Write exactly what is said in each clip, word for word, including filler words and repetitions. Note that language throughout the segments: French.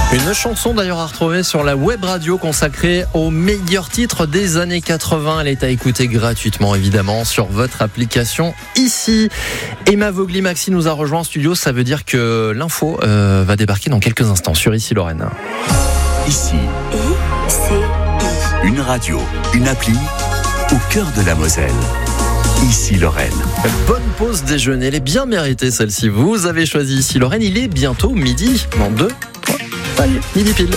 Une chanson d'ailleurs à retrouver sur la web radio consacrée aux meilleurs titres des années quatre-vingts. Elle est à écouter gratuitement évidemment sur votre application ici. Emma Vogli-Maxi nous a rejoint en studio. Ça veut dire que l'info euh, va débarquer dans quelques instants sur Ici Lorraine. Ici, une radio, une appli au cœur de la Moselle. Ici Lorraine. Bonne pause déjeuner, elle est bien méritée celle-ci. Vous avez choisi Ici Lorraine, il est bientôt midi. Dans deux, trois, allez, midi pile.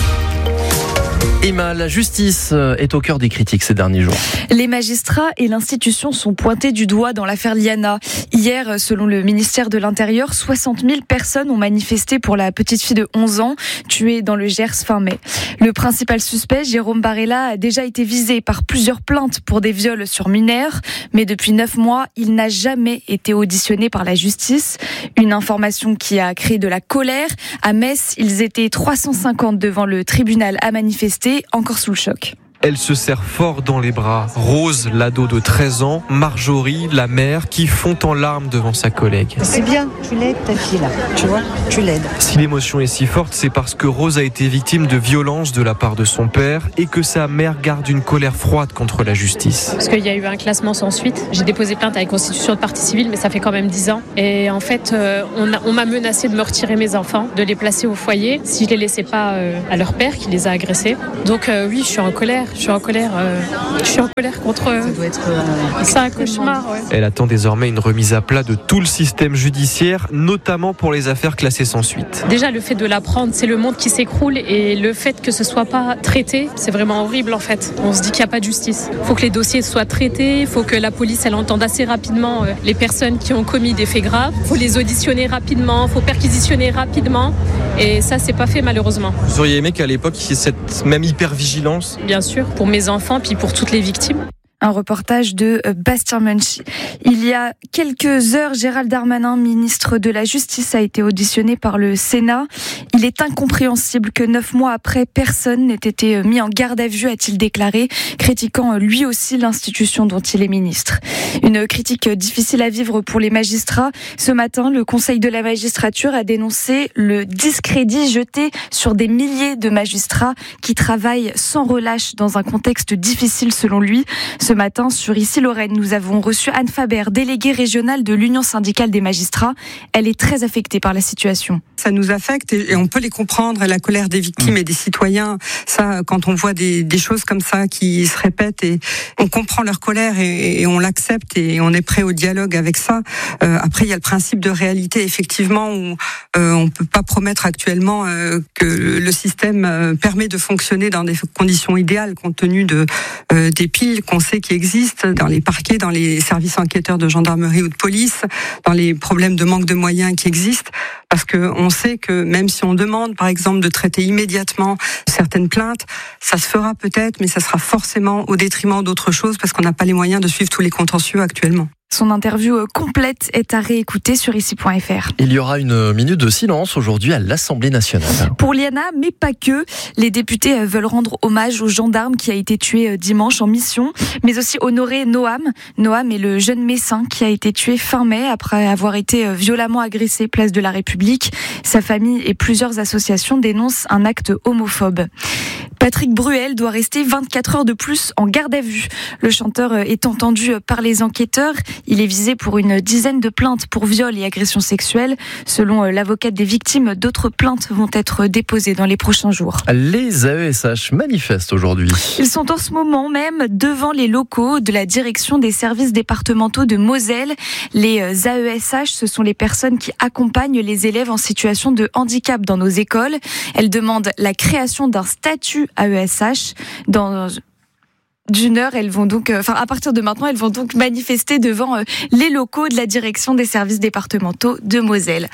Emma, la justice est au cœur des critiques ces derniers jours. Les magistrats et l'institution sont pointés du doigt dans l'affaire Liana. Hier, selon le ministère de l'Intérieur, soixante mille personnes ont manifesté pour la petite fille de onze ans tuée dans le Gers fin mai. Le principal suspect, Jérôme Barella, a déjà été visé par plusieurs plaintes pour des viols sur mineurs. Mais depuis neuf mois, il n'a jamais été auditionné par la justice. Une information qui a créé de la colère. À Metz, ils étaient trois cent cinquante devant le tribunal à manifester, encore sous le choc. Elle se serre fort dans les bras. Rose, l'ado de treize ans, Marjorie, la mère, qui fond en larmes devant sa collègue. C'est bien, tu l'aides ta fille là, tu vois, tu l'aides. Si l'émotion est si forte, c'est parce que Rose a été victime de violences de la part de son père et que sa mère garde une colère froide contre la justice. Parce qu'il y a eu un classement sans suite. J'ai déposé plainte avec constitution de partie civile, mais ça fait quand même dix ans. Et en fait, euh, on, a, on m'a menacé de me retirer mes enfants, de les placer au foyer, si je les laissais pas euh, à leur père qui les a agressés. Donc euh, oui, je suis en colère. Je suis en colère, euh, je suis en colère contre eux. Ça doit être euh, c'est un cauchemar. Ouais. Elle attend désormais une remise à plat de tout le système judiciaire, notamment pour les affaires classées sans suite. Déjà, le fait de l'apprendre, c'est le monde qui s'écroule et le fait que ce soit pas traité, c'est vraiment horrible en fait. On se dit qu'il n'y a pas de justice. Il faut que les dossiers soient traités, il faut que la police elle entende assez rapidement euh, les personnes qui ont commis des faits graves. Il faut les auditionner rapidement, il faut perquisitionner rapidement. Et ça, c'est pas fait malheureusement. Vous auriez aimé qu'à l'époque, il y ait cette même hypervigilance ? Bien sûr, pour mes enfants, puis pour toutes les victimes. Un reportage de Bastien Munch. Il y a quelques heures, Gérald Darmanin, ministre de la Justice, a été auditionné par le Sénat. Il est incompréhensible que neuf mois après, personne n'ait été mis en garde à vue, a-t-il déclaré, critiquant lui aussi l'institution dont il est ministre. Une critique difficile à vivre pour les magistrats. Ce matin, le Conseil de la magistrature a dénoncé le discrédit jeté sur des milliers de magistrats qui travaillent sans relâche dans un contexte difficile selon lui. Ce matin, sur Ici Lorraine, nous avons reçu Anne Faber, déléguée régionale de l'Union syndicale des magistrats. Elle est très affectée par la situation. Ça nous affecte et on peut les comprendre, la colère des victimes et des citoyens. Ça, quand on voit des, des choses comme ça qui se répètent, et on comprend leur colère et, et on l'accepte et on est prêt au dialogue avec ça. Euh, après, il y a le principe de réalité, effectivement, où euh, on peut pas promettre actuellement euh, que le système euh, permet de fonctionner dans des conditions idéales, compte tenu de euh, des piles qu'on sait qui existent dans les parquets, dans les services enquêteurs de gendarmerie ou de police, dans les problèmes de manque de moyens qui existent, parce que on sait que même si on demande, par exemple, de traiter immédiatement certaines plaintes, ça se fera peut-être, mais ça sera forcément au détriment d'autres choses, parce qu'on n'a pas les moyens de suivre tous les contentieux actuellement. Son interview complète est à réécouter sur ici point f r. Il y aura une minute de silence aujourd'hui à l'Assemblée nationale. Pour Liana, mais pas que. Les députés veulent rendre hommage au gendarme qui a été tué dimanche en mission, mais aussi honorer Noam. Noam est le jeune Messin qui a été tué fin mai après avoir été violemment agressé place de la République. Sa famille et plusieurs associations dénoncent un acte homophobe. Patrick Bruel doit rester vingt-quatre heures de plus en garde à vue. Le chanteur est entendu par les enquêteurs. Il est visé pour une dizaine de plaintes pour viol et agression sexuelle. Selon l'avocate des victimes, d'autres plaintes vont être déposées dans les prochains jours. Les A E S H manifestent aujourd'hui. Ils sont en ce moment même devant les locaux de la direction des services départementaux de Moselle. Les A E S H, ce sont les personnes qui accompagnent les élèves en situation de handicap dans nos écoles. Elles demandent la création d'un statut A E S H dans d'une heure, elles vont donc, enfin, à partir de maintenant, elles vont donc manifester devant les locaux de la direction des services départementaux de Moselle.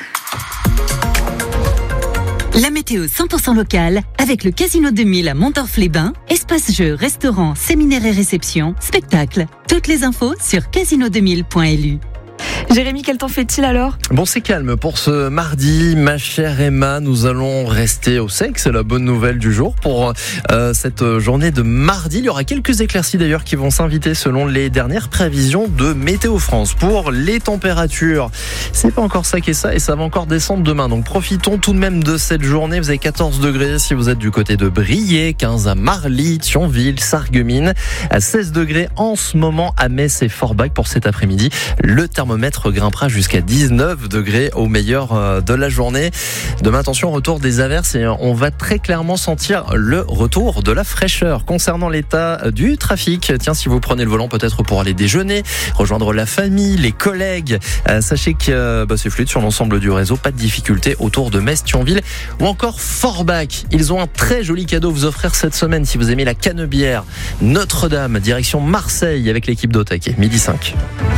La météo cent pour cent locale avec le Casino deux mille à Mondorf-les-Bains, espace jeux, restaurants, séminaires et réceptions, spectacles. Toutes les infos sur casino deux mille point l u. Jérémy, quel temps fait-il alors ? Bon, c'est calme pour ce mardi, ma chère Emma. Nous allons rester au sec, c'est la bonne nouvelle du jour pour euh, cette journée de mardi. Il y aura quelques éclaircies d'ailleurs qui vont s'inviter selon les dernières prévisions de Météo France. Pour les températures, c'est pas encore ça qui est ça et ça va encore descendre demain. Donc profitons tout de même de cette journée. Vous avez quatorze degrés si vous êtes du côté de Briey, quinze à Marly, Thionville, Sarreguemines, à seize degrés en ce moment à Metz et Forbach pour cet après-midi. Le thermomètre grimpera jusqu'à dix-neuf degrés au meilleur de la journée. Demain, attention, retour des averses et on va très clairement sentir le retour de la fraîcheur. Concernant l'état du trafic, tiens, si vous prenez le volant peut-être pour aller déjeuner, rejoindre la famille, les collègues, euh, sachez que euh, bah, c'est fluide sur l'ensemble du réseau, pas de difficulté autour de Metz, Thionville ou encore Forbach. Ils ont un très joli cadeau à vous offrir cette semaine si vous aimez la canebière. Notre-Dame, direction Marseille avec l'équipe d'Au-Taquet, midi cinq.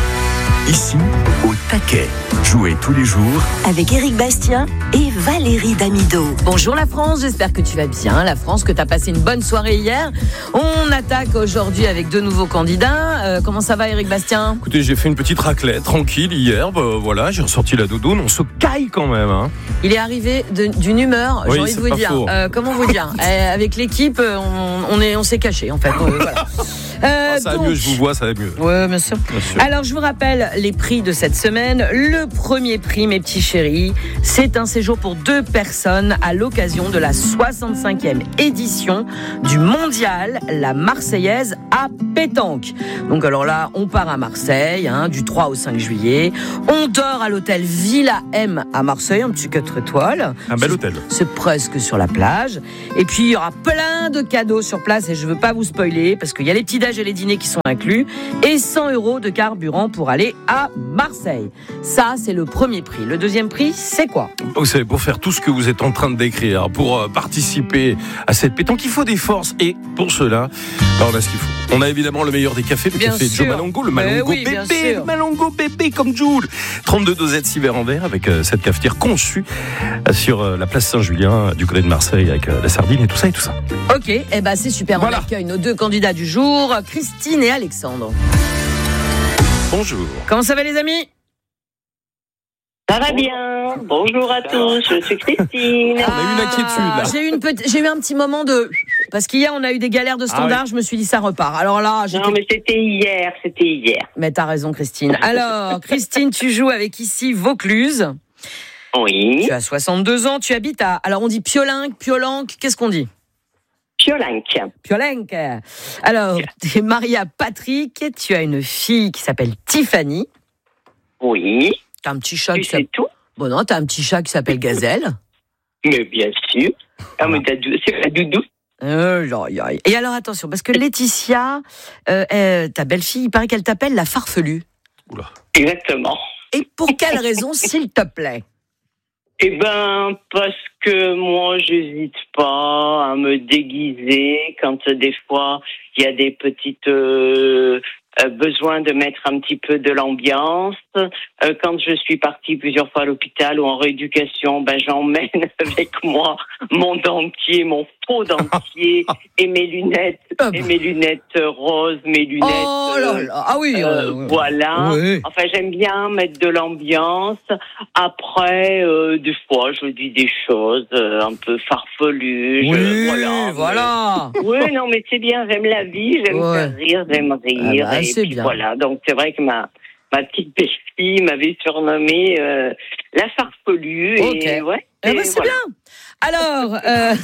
Ici, au taquet. Jouez tous les jours avec Éric Bastien et Valérie Damido. Bonjour la France, j'espère que tu vas bien. La France, que tu as passé une bonne soirée hier. On attaque aujourd'hui avec deux nouveaux candidats. Euh, comment ça va Éric Bastien ? Écoutez, j'ai fait une petite raclette tranquille hier. Bah, voilà, j'ai ressorti la doudoune. On se caille quand même. Hein. Il est arrivé de, d'une humeur, oui, j'ai envie de vous dire. Euh, comment vous dire ? euh, Avec l'équipe, on, on, est, on s'est caché en fait. Euh, voilà. Euh, ah, ça donc... va mieux, je vous vois, ça va mieux. Oui, bien sûr. bien sûr. Alors, je vous rappelle les prix de cette semaine. Le premier prix, mes petits chéris, c'est un séjour pour deux personnes à l'occasion de la soixante-cinquième édition du Mondial La Marseillaise à pétanque. Donc, alors là, on part à Marseille, hein, du trois au cinq juillet. On dort à l'hôtel Villa M à Marseille, un petit quatre étoiles. Un bel hôtel. C'est presque sur la plage. Et puis, il y aura plein de cadeaux sur place et je veux pas vous spoiler parce qu'il y a les petits déj et les dîners qui sont inclus et cent euros de carburant pour aller à Marseille. Ça, c'est le premier prix. Le deuxième prix, c'est quoi ? Vous savez, pour faire tout ce que vous êtes en train de décrire, pour euh, participer à cette pétanque, il faut des forces. Et pour cela, bah, on a ce qu'il faut. On a évidemment le meilleur des cafés, le bien café sûr. Joe Malongo, le Malongo oui, bébé, le Malongo bébé comme Jules. trente-deux dosettes six verres en verre avec euh, cette cafetière conçue euh, sur euh, la place Saint-Julien du côté de Marseille avec euh, la sardine et tout ça et tout ça. Ok, et eh ben c'est super. Voilà. On accueille nos deux candidats du jour, Christine et Alexandre. Bonjour. Comment ça va les amis ? Ça va bien. Bonjour à tous, je suis Christine. Ah, on a eu une inquiétude là. J'ai eu, une petite, j'ai eu un petit moment de... Parce qu'hier on a eu des galères de standard, ah oui. Je me suis dit ça repart. Alors là, j'étais... Non mais c'était hier, c'était hier. Mais t'as raison Christine. Alors Christine, tu joues avec ici Vaucluse. Oui. Tu as soixante-deux ans, tu habites à... Alors on dit Piolinque, Piolenque, qu'est-ce qu'on dit ? Piolinque. Piolinque. Alors, tu es mariée à Patrick, tu as une fille qui s'appelle Tiffany. Oui. T'as un petit chat tu qui s'appelle... tout Bon non, t'as un petit chat qui s'appelle Gazelle. Mais bien sûr. Ah, mais t'as dou... c'est pas doudou. Euh, Et alors attention, parce que Laetitia, euh, euh, ta belle-fille, il paraît qu'elle t'appelle la farfelue. Oula. Exactement. Et pour quelle raison, s'il te plaît ? Eh ben, parce que moi, j'hésite pas à me déguiser quand euh, des fois, il y a des petites euh, euh, besoins de mettre un petit peu de l'ambiance. Euh, quand je suis partie plusieurs fois à l'hôpital ou en rééducation, ben, j'emmène avec moi mon dentier, mon faux dentier et mes lunettes, et mes lunettes roses, mes lunettes. Oh là là, ah oui. Euh, euh, voilà. Oui. Enfin, j'aime bien mettre de l'ambiance. Après, euh, des fois, je dis des choses euh, un peu farfelues. Oui, je, voilà. voilà. Mais... Oui, non, mais c'est bien. J'aime la vie, j'aime ouais. faire rire, j'aime rire. Ah bah, et c'est puis bien. voilà. Donc c'est vrai que ma ma petite belle-fille m'avait surnommée euh, la farfelue. Ok. Et ouais. Eh ben, c'est voilà. Bien. Alors, euh,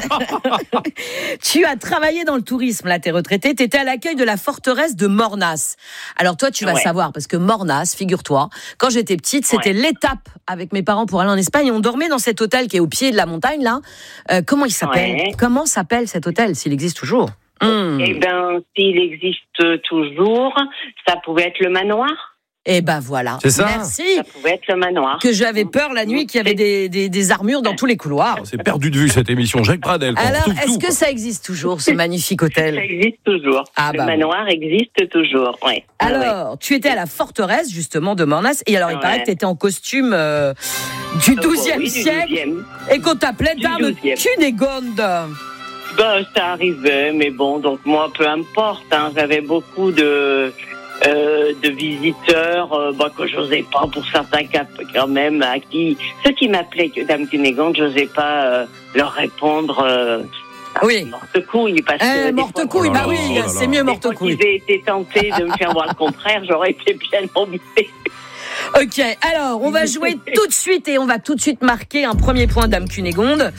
tu as travaillé dans le tourisme, là, t'es retraité, t'étais à l'accueil de la forteresse de Mornas. Alors toi, tu vas ouais. savoir, parce que Mornas, figure-toi, quand j'étais petite, c'était ouais. l'étape avec mes parents pour aller en Espagne, et on dormait dans cet hôtel qui est au pied de la montagne, là. Euh, comment il s'appelle ouais. Comment s'appelle cet hôtel, s'il existe toujours ? Mmh. Eh ben, s'il existe toujours, ça pouvait être le manoir. Eh ben voilà. C'est ça. Merci. Ça pouvait être le manoir. Que j'avais peur la nuit qu'il y avait des, des, des armures dans tous les couloirs. On s'est perdu de vue cette émission. Jacques Pradel. Alors, tout, est-ce tout, que quoi. Ça existe toujours, ce magnifique hôtel ? Ça existe toujours. Ah, le bah manoir oui. existe toujours, ouais. Alors, ouais. tu étais à la forteresse, justement, de Mornas. Et alors, il ouais. paraît que tu étais en costume euh, du douzième oh, oui, siècle. Du douzième. Et qu'on t'appelait Dame Cunégonde. Ben, ça arrivait, mais bon, donc moi, peu importe. Hein, j'avais beaucoup de... euh, de visiteurs euh, bah, que j'osais pas pour certains cas quand même, à qui ceux qui m'appelaient Dame Cunégonde, j'osais pas euh, leur répondre. Euh, Oui. Morte couille, parce que. Eh, morte couille, bah oui, oh c'est mieux morte couille. Si j'ai été tentée de me faire voir le contraire, j'aurais été bien embêtée. Ok, alors on va jouer tout de suite et on va tout de suite marquer un premier point Dame Cunégonde.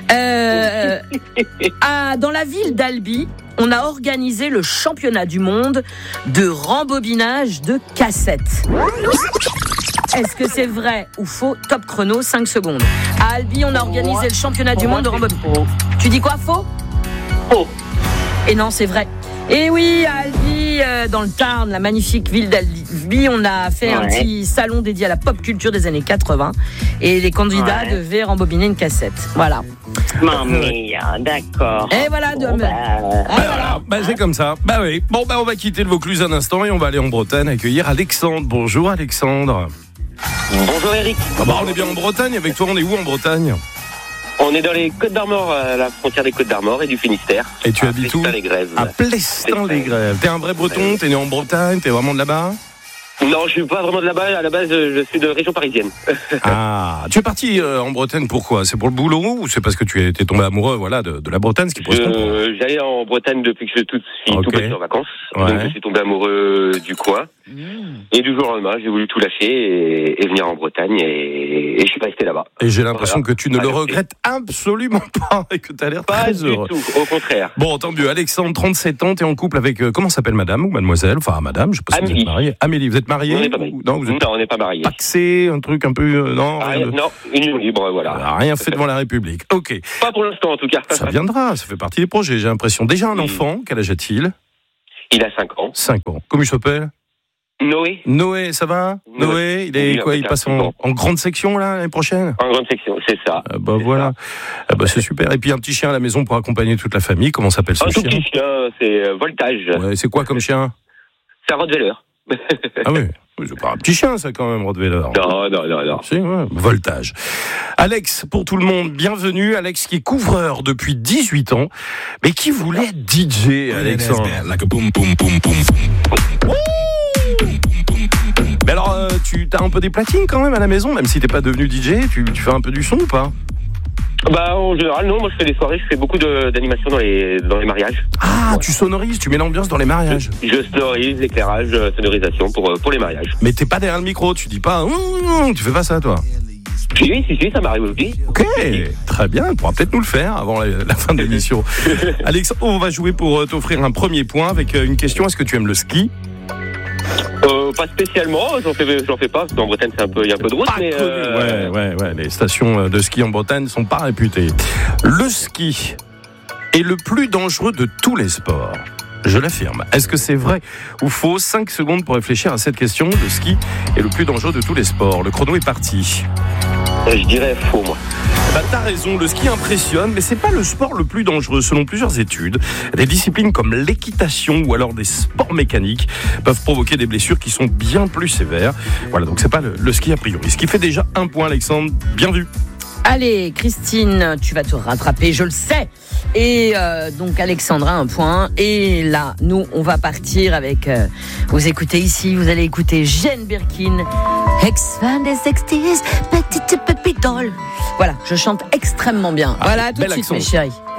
Euh, à, dans la ville d'Albi, on a organisé le championnat du monde de rembobinage de cassettes. Est-ce que c'est vrai ou faux? Top chrono, cinq secondes. À Albi, on a organisé le championnat du monde de rembobinage. Tu dis quoi, faux? Faux. Et non, c'est vrai. Et oui, à Albi, euh, dans le Tarn, la magnifique ville d'Albi, on a fait ouais. un petit salon dédié à la pop culture des années quatre-vingts. Et les candidats ouais. devaient rembobiner une cassette. Voilà. Mamie, d'accord. Et voilà, bon, de... bah, ah, voilà. bah, c'est comme ça. Bah oui. Bon, bah on va quitter le Vaucluse un instant et on va aller en Bretagne accueillir Alexandre. Bonjour Alexandre. Bonjour Eric. Ah bah, on est bien en Bretagne. Avec toi, on est où en Bretagne? On est dans les Côtes d'Armor, à la frontière des Côtes d'Armor et du Finistère. Et tu habites où? Plestin-les-Grèves. À Plestin-les-Grèves. T'es un vrai breton? T'es né en Bretagne? T'es vraiment de là-bas? Non, je suis pas vraiment de là-bas. À la base, je suis de région parisienne. Ah, tu es parti euh, en Bretagne pourquoi? C'est pour le boulot ou c'est parce que tu es t'es tombé amoureux, voilà, de, de la Bretagne, ce qui pose je, J'allais en Bretagne depuis que je suis tout, okay. tout petit en vacances. Ouais. Donc je suis tombé amoureux du coin. Mmh. Et du jour au lendemain, j'ai voulu tout lâcher et, et venir en Bretagne et, et je suis pas resté là-bas. Et j'ai l'impression voilà. que tu ne le regrettes absolument pas et que tu as l'air pas très du heureux. Tout, au contraire. Bon, tant mieux. Alexandre, trente-sept ans, t'es en couple avec euh, comment s'appelle madame ou mademoiselle? Enfin, madame, je sais pas si Amélie. vous êtes mariée. Amélie, vous êtes mariée? On n'est pas mariés. Non, vous êtes non, on n'est pas mariés. Paxé, un truc un peu euh, non, ah, rien de... non, union libre, voilà. voilà. Rien fait devant la République. Ok. Pas pour l'instant, en tout cas. Ça viendra, ça fait partie des projets. J'ai l'impression. Déjà un enfant. Quel âge a-t-il? Il a cinq ans. cinq ans. Comment il s'appelle? Noé. Noé, ça va? Noé, Noé il est oui, quoi? Il passe en, en grande section là l'année prochaine? En grande section, c'est ça. Ah bah voilà. Ah bah c'est super. Et puis un petit chien à la maison pour accompagner toute la famille. Comment s'appelle ce un chien? Un tout petit chien, c'est euh, Voltage. Ouais, c'est quoi comme chien? C'est un Rottweiler. Ah oui. Oui, c'est pas un petit chien, ça, quand même, Rottweiler. Non, non, non, non. Si, ouais. Voltage. Alex, pour tout le monde, bienvenue. Alex, qui est couvreur depuis dix-huit ans, mais qui voulait être D J, Alexandre. Mais alors, euh, tu as un peu des platines quand même à la maison, même si t'es pas devenu D J, tu, tu fais un peu du son ou pas? Bah en général non, moi je fais des soirées, je fais beaucoup de, d'animations dans les, dans les mariages. Ah, ouais. Tu sonorises, tu mets l'ambiance dans les mariages. Je, je sonorise, éclairage, sonorisation pour, pour les mariages. Mais t'es pas derrière le micro, tu dis pas, tu fais pas ça toi? Si, si, si, ça m'arrive aussi. Ok, très bien, on pourra peut-être nous le faire avant la, la fin de l'émission. Alexandre, on va jouer pour t'offrir un premier point avec une question, est-ce que tu aimes le ski? Euh, pas spécialement, j'en fais, j'en fais pas, parce qu'en Bretagne c'est un peu, il y a un peu de route, pas mais euh... ouais, ouais, ouais, les stations de ski en Bretagne sont pas réputées. Le ski est le plus dangereux de tous les sports. Je l'affirme. Est-ce que c'est vrai ou faux? cinq secondes pour réfléchir à cette question. Le ski est le plus dangereux de tous les sports. Le chrono est parti. Je dirais faux, moi. Bah, t'as raison, le ski impressionne, mais c'est pas le sport le plus dangereux. Selon plusieurs études, des disciplines comme l'équitation ou alors des sports mécaniques peuvent provoquer des blessures qui sont bien plus sévères. Voilà, donc c'est pas le, le ski a priori. Ce qui fait déjà un point, Alexandre. Bien vu. Allez, Christine, tu vas te rattraper, je le sais. Et euh, donc Alexandra, un point. Et là, nous, on va partir avec... Euh, vous écoutez ici, vous allez écouter Jane Birkin, ex-fan des sixties, petite pépite doll. Voilà, je chante extrêmement bien. Ah, voilà, tout de suite, accent. Mes chéris.